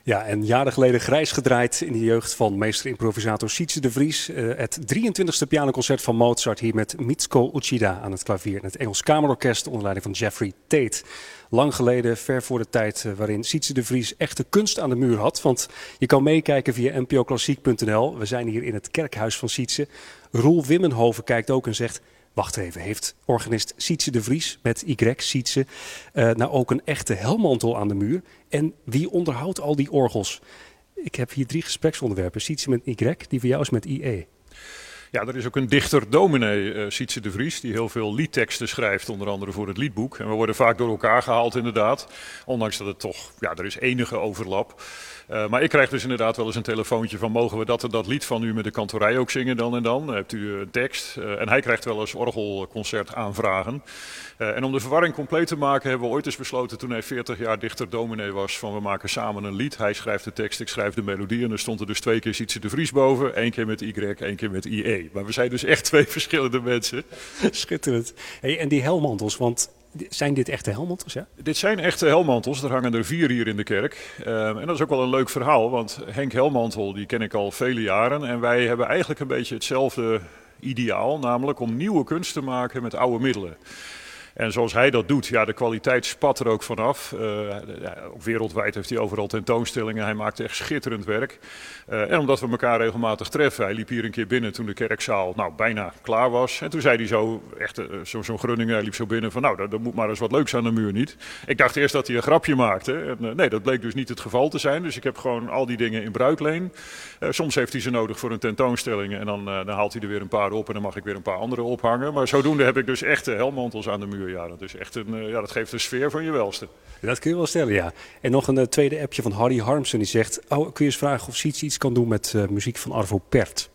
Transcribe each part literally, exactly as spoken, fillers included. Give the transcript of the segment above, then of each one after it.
Ja, en jaren geleden grijs gedraaid in de jeugd van meester-improvisator Sietse de Vries. Uh, het drieëntwintigste pianoconcert van Mozart hier met Mitsuko Uchida aan het klavier. En het Engels Kamerorkest onder leiding van Jeffrey Tate. Lang geleden, ver voor de tijd uh, waarin Sietse de Vries echte kunst aan de muur had. Want je kan meekijken via n p o klassiek punt n l. We zijn hier in het kerkhuis van Sietse. Roel Wimmenhoven kijkt ook en zegt... Wacht even, heeft organist Sietse de Vries met Y, Sietse, uh, nou ook een echte helmantel aan de muur? En wie onderhoudt al die orgels? Ik heb hier drie gespreksonderwerpen. Sietse met Y, die voor jou is met I E. Ja, er is ook een dichter dominee, uh, Sietse de Vries, die heel veel liedteksten schrijft, onder andere voor het liedboek. En we worden vaak door elkaar gehaald inderdaad, ondanks dat het toch, ja, er is enige overlap. Uh, maar ik krijg dus inderdaad wel eens een telefoontje van mogen we dat en dat lied van u met de kantorij ook zingen dan en dan. Hebt u een tekst? Uh, en hij krijgt wel eens orgelconcert aanvragen. Uh, en om de verwarring compleet te maken hebben we ooit eens besloten toen hij veertig jaar dichter dominee was van we maken samen een lied. Hij schrijft de tekst, ik schrijf de melodie en er stond er dus twee keer Sietse de Vries boven. Eén keer met Y, één keer met I E. Maar we zijn dus echt twee verschillende mensen. Schitterend. Hey, en die helmantels, want... Zijn dit echte helmantels, ja? Dit zijn echte helmantels. Er hangen er vier hier in de kerk. Uh, en dat is ook wel een leuk verhaal, want Henk Helmantel die ken ik al vele jaren. En wij hebben eigenlijk een beetje hetzelfde ideaal, namelijk om nieuwe kunst te maken met oude middelen. En zoals hij dat doet, ja, de kwaliteit spat er ook vanaf. Uh, ja, ook wereldwijd heeft hij overal tentoonstellingen. Hij maakt echt schitterend werk. Uh, en omdat we elkaar regelmatig treffen. Hij liep hier een keer binnen toen de kerkzaal nou, bijna klaar was. En toen zei hij zo, echt uh, zo, zo'n Grunninger, hij liep zo binnen van nou, er moet maar eens wat leuks aan de muur niet. Ik dacht eerst dat hij een grapje maakte. En, uh, nee, dat bleek dus niet het geval te zijn. Dus ik heb gewoon al die dingen in bruikleen. Uh, soms heeft hij ze nodig voor een tentoonstelling. En dan, uh, dan haalt hij er weer een paar op en dan mag ik weer een paar andere ophangen. Maar zodoende heb ik dus echte helmantels aan de muur. Ja, dat, is echt een, ja, dat geeft een sfeer van je welste. Dat kun je wel stellen, ja. En nog een uh, tweede appje van Harry Harmsen. Die zegt, oh, kun je eens vragen of Sietse iets kan doen met uh, muziek van Arvo Pärt?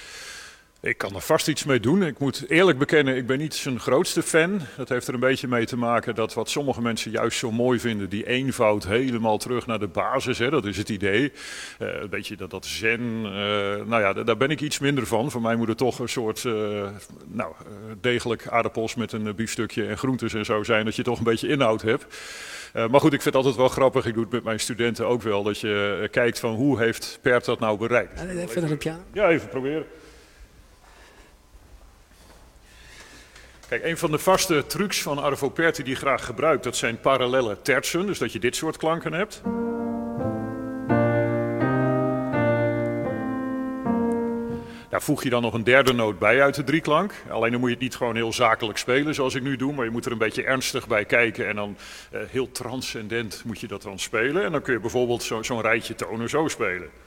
Ik kan er vast iets mee doen. Ik moet eerlijk bekennen, ik ben niet zijn grootste fan. Dat heeft er een beetje mee te maken dat wat sommige mensen juist zo mooi vinden, die eenvoud helemaal terug naar de basis, hè, dat is het idee. Uh, een beetje dat, dat zen, uh, nou ja, daar ben ik iets minder van. Voor mij moet het toch een soort, uh, nou, degelijk aardappels met een biefstukje en groentes en zo zijn, dat je toch een beetje inhoud hebt. Uh, maar goed, ik vind het altijd wel grappig, ik doe het met mijn studenten ook wel, dat je uh, kijkt van hoe heeft Pärt dat nou bereikt. Even naar de piano. Ja, even proberen. Kijk, een van de vaste trucs van Arvo Pärt die hij graag gebruikt, dat zijn parallelle tertsen, dus dat je dit soort klanken hebt. Daar voeg je dan nog een derde noot bij uit de drieklank. Alleen dan moet je het niet gewoon heel zakelijk spelen zoals ik nu doe, maar je moet er een beetje ernstig bij kijken en dan uh, heel transcendent moet je dat dan spelen. En dan kun je bijvoorbeeld zo, zo'n rijtje tonen zo spelen.